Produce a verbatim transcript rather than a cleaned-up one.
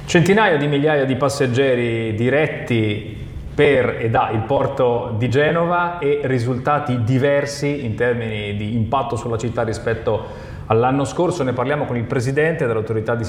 Centinaia di migliaia di passeggeri diretti per e da il porto di Genova e risultati diversi in termini di impatto sulla città rispetto all'anno scorso. Ne parliamo con il presidente dell'autorità di